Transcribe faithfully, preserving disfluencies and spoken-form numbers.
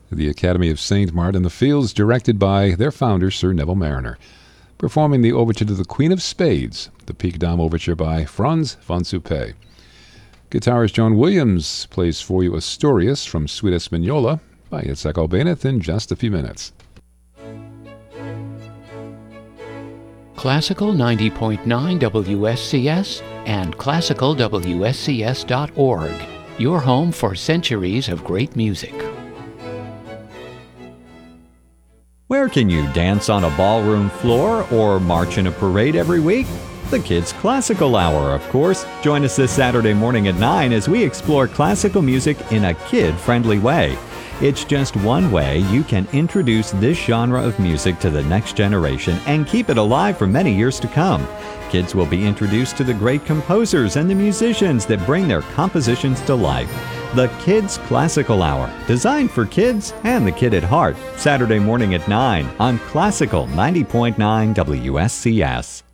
The Academy of Saint Martin in the Fields, directed by their founder, Sir Neville Mariner. Performing the overture to the Queen of Spades, the Pique Dame Overture by Franz von Suppé. Guitarist John Williams plays for you Asturias from Suite Española by Itzhak Albéniz in just a few minutes. Classical ninety point nine W S C S and classical W S C S dot org, your home for centuries of great music. Where can you dance on a ballroom floor or march in a parade every week? The Kids Classical Hour, of course. Join us this Saturday morning at nine as we explore classical music in a kid-friendly way. It's just one way you can introduce this genre of music to the next generation and keep it alive for many years to come. Kids will be introduced to the great composers and the musicians that bring their compositions to life. The Kids Classical Hour, designed for kids and the kid at heart. Saturday morning at nine on Classical ninety point nine W S C S.